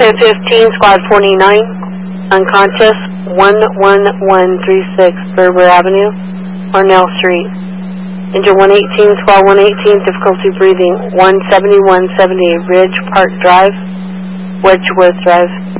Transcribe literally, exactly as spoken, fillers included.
ten fifteen, Squad forty-nine, unconscious, one one one three six, Berber Avenue, Arnell Street. Engine one eighteen, Squad one eighteen, difficulty breathing, one seventy-one seventy-eight, Ridge Park Drive, Wedgeworth Drive.